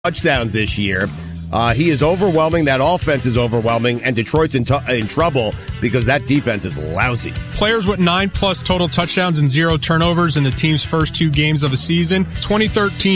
touchdowns this year. He is overwhelming. That offense is overwhelming, and Detroit's in trouble because that defense is lousy. Players with 9+ total touchdowns and 0 turnovers in the team's first 2 games of a season. 2013